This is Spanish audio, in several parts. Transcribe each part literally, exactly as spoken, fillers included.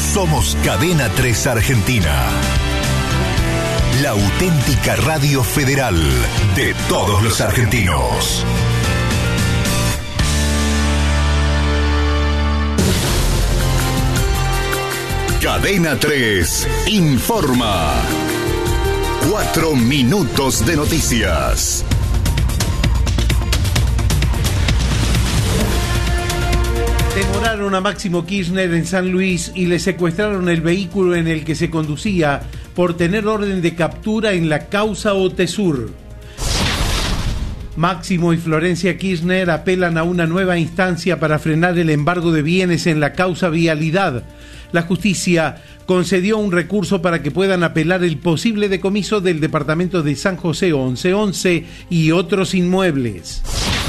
Somos Cadena tres Argentina. La auténtica radio federal de todos los argentinos. Cadena tres informa. Cuatro minutos de noticias. Demoraron a Máximo Kirchner en San Luis y le secuestraron el vehículo en el que se conducía por tener orden de captura en la causa Otesur. Máximo y Florencia Kirchner apelan a una nueva instancia para frenar el embargo de bienes en la causa Vialidad. La justicia concedió un recurso para que puedan apelar el posible decomiso del departamento de San José once once y otros inmuebles.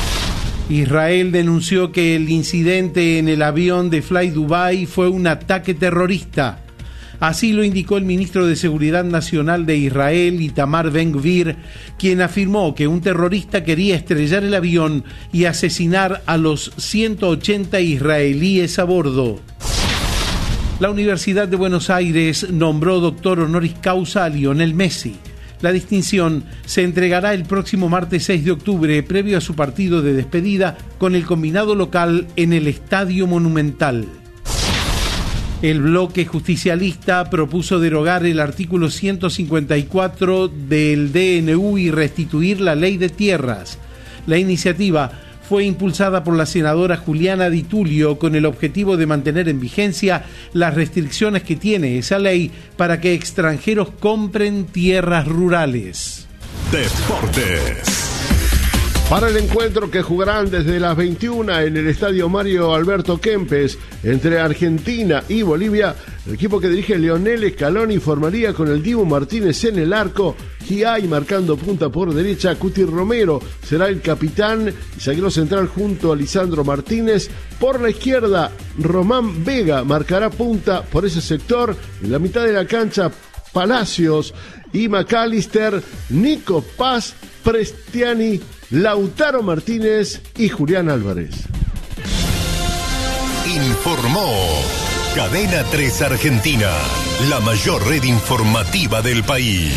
Israel denunció que el incidente en el avión de Fly Dubai fue un ataque terrorista. Así lo indicó el ministro de Seguridad Nacional de Israel, Itamar Ben-Gvir, quien afirmó que un terrorista quería estrellar el avión y asesinar a los ciento ochenta israelíes a bordo. La Universidad de Buenos Aires nombró doctor honoris causa a Lionel Messi. La distinción se entregará el próximo martes seis de octubre, previo a su partido de despedida con el combinado local en el Estadio Monumental. El bloque justicialista propuso derogar el artículo ciento cincuenta y cuatro del D N U y restituir la ley de tierras. La iniciativa fue impulsada por la senadora Juliana Di Tulio con el objetivo de mantener en vigencia las restricciones que tiene esa ley para que extranjeros compren tierras rurales. Deportes. Para el encuentro que jugarán desde las veintiuna en el estadio Mario Alberto Kempes entre Argentina y Bolivia, el equipo que dirige Lionel Scaloni formaría con el Dibu Martínez en el arco, Giai marcando punta por derecha, Cuti Romero será el capitán y zaguero central junto a Lisandro Martínez. Por la izquierda, Román Vega marcará punta por ese sector. En la mitad de la cancha, Palacios y McAllister, Nico Paz, Prestiani, Lautaro Martínez y Julián Álvarez. Informó Cadena tres Argentina, la mayor red informativa del país.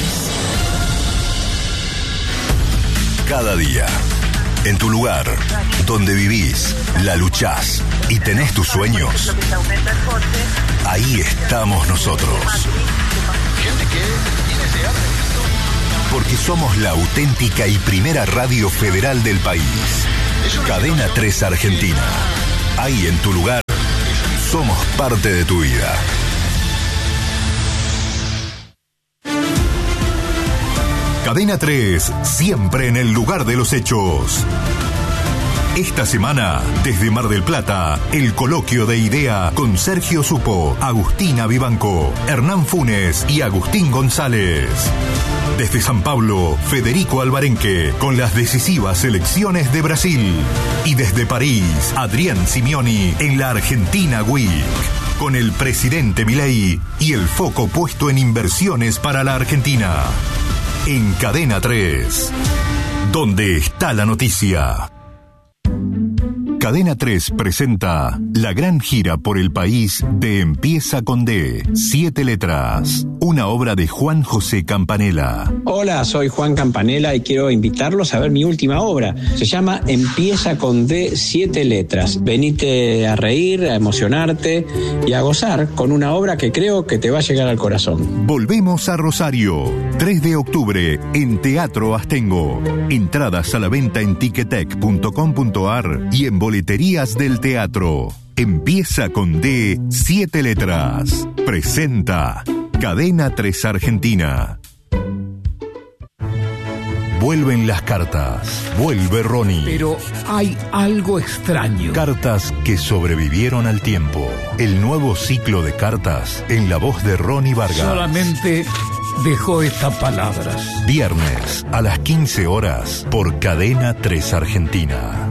Cada día, en tu lugar, donde vivís, la luchás y tenés tus sueños, ahí estamos nosotros. Porque somos la auténtica y primera radio federal del país. Cadena tres Argentina. Ahí en tu lugar, somos parte de tu vida. Cadena tres, siempre en el lugar de los hechos. Esta semana, desde Mar del Plata, el coloquio de idea con Sergio Supo, Agustina Vivanco, Hernán Funes y Agustín González. Desde San Pablo, Federico Alvarenque, con las decisivas elecciones de Brasil. Y desde París, Adrián Simeoni, en la Argentina Week, con el presidente Milei y el foco puesto en inversiones para la Argentina. En Cadena tres, donde está la noticia. Cadena tres presenta la gran gira por el país de Empieza con D, siete letras, una obra de Juan José Campanella. Hola, soy Juan Campanella y quiero invitarlos a ver mi última obra. Se llama Empieza con D, siete letras. Venite a reír, a emocionarte y a gozar con una obra que creo que te va a llegar al corazón. Volvemos a Rosario, tres de octubre, en Teatro Astengo. Entradas a la venta en ticketek punto com punto ar y en boleterías del teatro. Empieza con D, siete letras. Presenta Cadena tres Argentina. Vuelven las cartas. Vuelve Ronnie. Pero hay algo extraño. Cartas que sobrevivieron al tiempo. El nuevo ciclo de cartas en la voz de Ronnie Vargas. Solamente dejó estas palabras. Viernes a las quince horas por Cadena tres Argentina.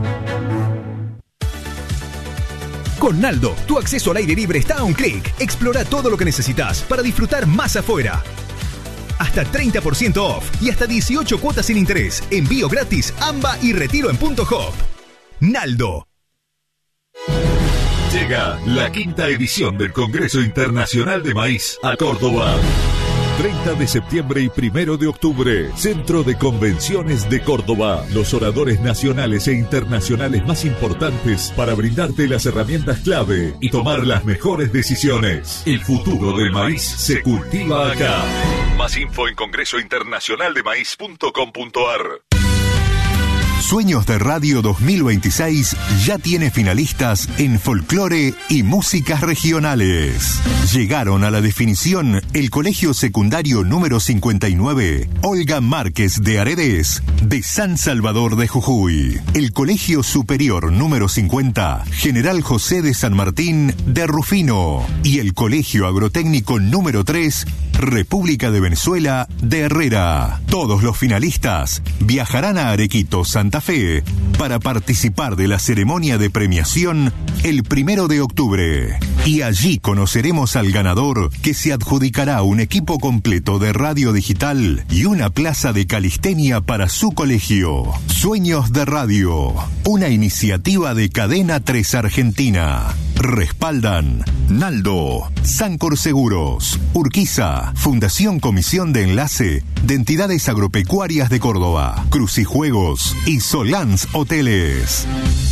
Con Naldo, tu acceso al aire libre está a un clic. Explora todo lo que necesitas para disfrutar más afuera. Hasta treinta por ciento off y hasta dieciocho cuotas sin interés. Envío gratis, A M B A y retiro en Punto Hop. Naldo. Llega la quinta edición del Congreso Internacional de Maíz a Córdoba. treinta de septiembre y primero de octubre, Centro de Convenciones de Córdoba. Los oradores nacionales e internacionales más importantes para brindarte las herramientas clave y tomar las mejores decisiones. El futuro del maíz se cultiva acá. Más info en congreso internacional de maíz punto com punto a r. Sueños de Radio dos mil veintiséis ya tiene finalistas en folclore y músicas regionales. Llegaron a la definición el Colegio Secundario número cincuenta y nueve, Olga Márquez de Aredes, de San Salvador de Jujuy. El Colegio Superior número cincuenta, General José de San Martín de Rufino. Y el Colegio Agrotécnico número tres, República de Venezuela de Herrera. Todos los finalistas viajarán a Arequito, Santa Fe, para participar de la ceremonia de premiación el primero de octubre. Y allí conoceremos al ganador, que se adjudicará un equipo completo de radio digital y una plaza de calistenia para su colegio. Sueños de Radio, una iniciativa de Cadena tres Argentina. Respaldan Naldo, Sancor Seguros, Urquiza, Fundación Comisión de Enlace de Entidades Agropecuarias de Córdoba, Crucijuegos y Solans Hoteles.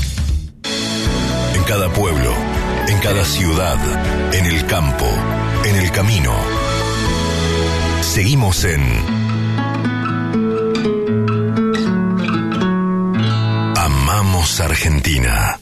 En cada pueblo, en cada ciudad, en el campo, en el camino. Seguimos en Amamos Argentina.